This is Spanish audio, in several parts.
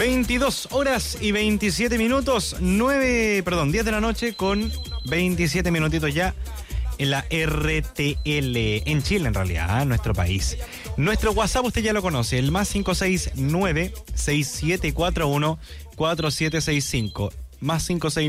22 horas y 27 minutos, 10 de la noche con 27 minutitos ya en la RTL, en Chile en realidad, nuestro país. Nuestro WhatsApp usted ya lo conoce, el más 569-6741-4765. Más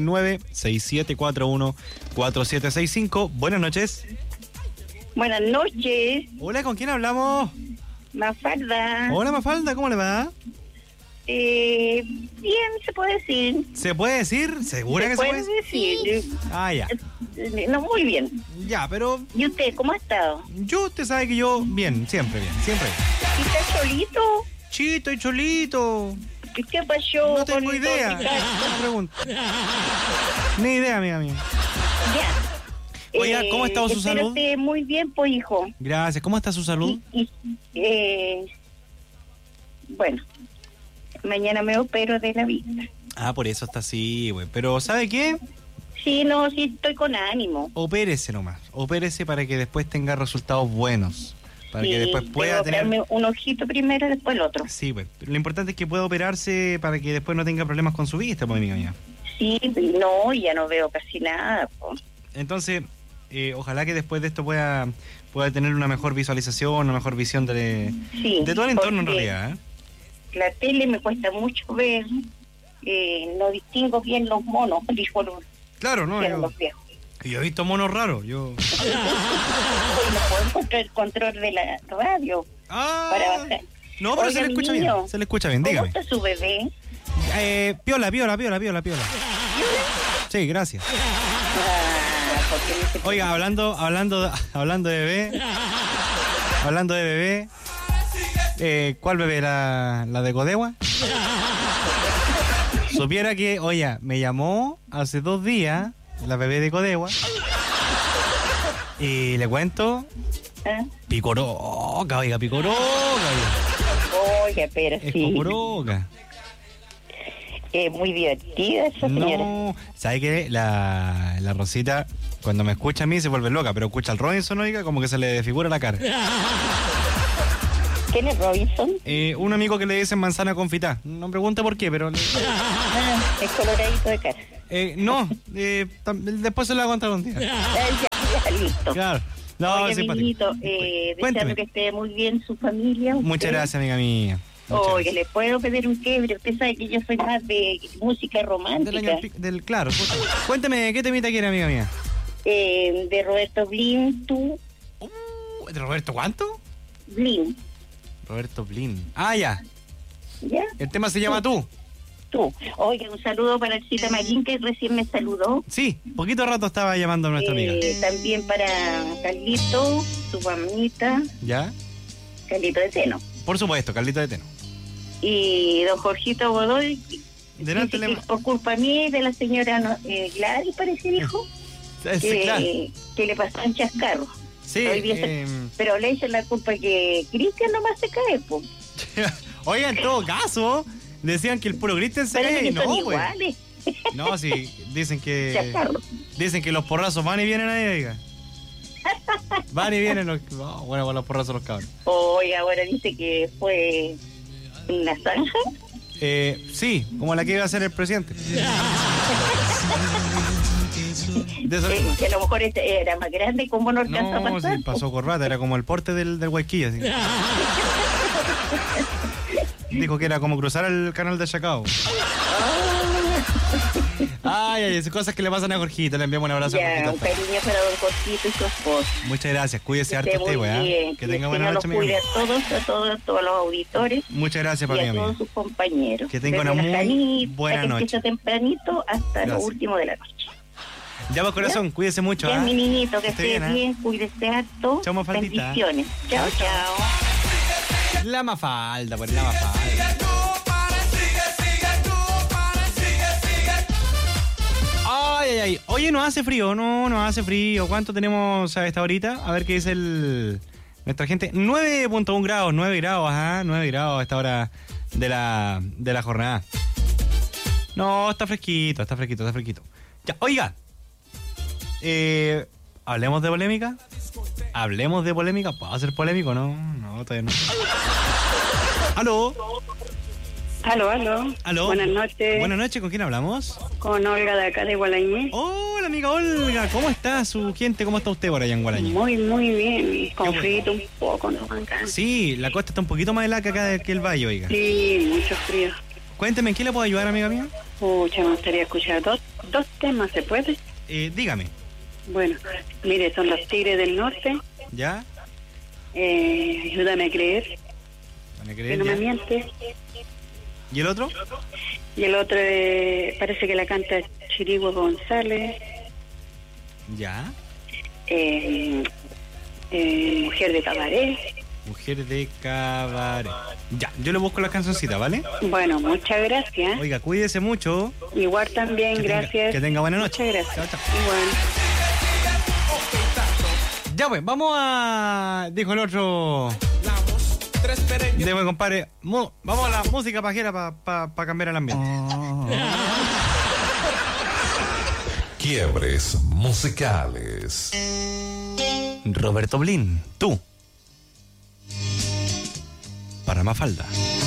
569-6741-4765. Buenas noches. Buenas noches. Hola, ¿con quién hablamos? Mafalda. Hola, Mafalda, ¿cómo le va? Bien, se puede decir. ¿Se puede decir? ¿Segura que se puede decir? Ah, ya. No, muy bien. Ya, pero ¿Y usted cómo ha estado? usted sabe que yo, bien, siempre bien, siempre bien. ¿Y está solito? Chito y cholito. ¿Qué pasó? No tengo con idea. todo? No pregunto. Ni idea, amiga mía. Ya. Oiga, ¿cómo ha estado su espero salud? esté muy bien, pues, hijo. Gracias. ¿Cómo está su salud? Bueno, mañana me opero de la vista. Ah, por eso está así, güey. Pero, ¿sabe qué? Sí, no, sí estoy con ánimo. Opérese nomás. Opérese para que después tenga resultados buenos. Para Sí, que después pueda tengo que tener... operarme un ojito primero, después el otro. Sí, güey. Lo importante es que pueda operarse para que después no tenga problemas con su vista, pues, amiga mía. Sí, no, ya no veo casi nada, pues. Entonces, ojalá que después de esto pueda tener una mejor visualización, una mejor visión de todo el entorno en realidad. La tele me cuesta mucho ver, no distingo bien los monos, dijo Claro, ¿no? los viejos. Yo he visto monos raros, Hoy no puedo encontrar el control de la radio para bajar. No, pero Oiga, se le escucha niño, bien, se le escucha bien, ¿cómo dígame. está su bebé? Piola. Sí, gracias. Porque no se... Oiga, hablando de bebé, ¿cuál bebé? ¿La de Codegua? Supiera que, oye, me llamó hace 2 días la bebé de Codegua y le cuento, picoroca, oiga. Oiga, pero Es sí. picoroca. Muy divertida esa señora. No, ¿sabe qué? La Rosita, cuando me escucha a mí se vuelve loca, pero escucha al Robinson, oiga, como que se le desfigura la cara. ¿Quién es Robinson? Un amigo que le dicen manzana confitá. No pregunte por qué, pero... Es coloradito de cara. No, después se lo voy a contar un día. Ya, listo. Claro. No, Oye, simpático. amiguito, Cuénteme. deseando que esté muy bien su familia. Muchas gracias, amiga mía. Oye, ¿le puedo pedir un quiebre? Usted sabe que yo soy más de música romántica. Claro. Cuénteme, ¿qué temita quiere, amiga mía? De Roberto Blin, tú. ¿De Roberto cuánto? Blin. Roberto Blin. Ah, ya. ¿Ya? El tema se llama Tú. Oiga, un saludo para el Cita Marín, que recién me saludó. Sí, poquito rato estaba llamando a nuestra amiga. También para Carlito, su mamita, ¿Ya? Carlito de Seno. Por supuesto, Carlito de Teno. Y don Jorgito Godoy, Delante dice que por culpa mía y de la señora Gladys, parece, dijo, claro. que le pasó un chascarro. Sí, Hoy día pero le echan la culpa que Cristian nomás se cae, pues. Oiga, en todo caso, decían que el puro Cristian se Parece cae, que son no, iguales. No, sí, dicen que los porrazos van y vienen ahí, oiga. Van y vienen los... Oh, bueno, con los porrazos los cabros. Oiga, ahora dice que fue una zanja. Sí, como la que iba a hacer el presidente. Que a lo mejor era más grande, como no alcanzó a pasar. Sí, pasó corbata, era como el porte del Guayquilla. Así. Dijo que era como cruzar el canal de Chacao. Ay, esas cosas que le pasan a Jorgito. Le enviamos un abrazo a Jorgito. Un cariño para don Jorgito y su esposa. Muchas gracias, cuídese harto usted, weá. Que tenga buena noche, amigo. A todos los auditores. Muchas gracias, y papi, a todos sus compañeros. Que tenga una muy buena noche. Que empieza tempranito hasta lo último de la noche. Ya va, corazón, cuídese mucho. Ya, mi niñito, que esté bien, cuídese harto. Chao, Mafaldita. Bendiciones. Chao. La Mafalda, pues la Mafalda. Ay. Oye, ¿no hace frío? No hace frío. ¿Cuánto tenemos a esta horita? A ver qué dice nuestra gente. 9.1 grados, 9 grados, 9 grados a esta hora de la jornada. No, está fresquito. Ya, oiga. ¿Hablemos de polémica? ¿Puedo ser polémico? No, todavía no. ¿Aló? Aló, aló. Aló. Buenas noches. Buenas noches, ¿con quién hablamos? Con Olga de acá de Gualañé. Hola, amiga Olga, ¿cómo está su gente? ¿Cómo está usted por allá en Gualañé? Muy, muy bien. Con Qué frío un poco, ¿no? Acá. Sí, la costa está un poquito más helada que acá que el valle, oiga. Sí, mucho frío. Cuénteme, ¿en qué le puedo ayudar, amiga mía? Pucha, me gustaría escuchar dos temas, ¿se puede? Dígame, Bueno, mire, son los Tigres del Norte. ¿ya? Ayúdame a creer, ¿Van a que creer no me ya? miente. ¿Y el otro? Y el otro parece que la canta Chirigua González. Ya. Mujer de Cabaret. Mujer de cabaret. Ya, yo le busco las cancioncitas, ¿vale? Bueno, muchas gracias. Oiga, cuídese mucho. Igual también, gracias. Que tenga buena noche. Muchas gracias. Chao, chao. Igual. Ya pues, vamos a... Dijo el otro... Dime, compadre. Vamos a la música pajera para cambiar el ambiente. Quiebres musicales. Roberto Blin, tú. Para Mafalda.